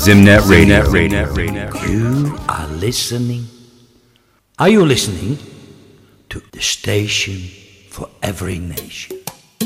Zimnet Radio. You are listening. Are you listening to the station for every nation?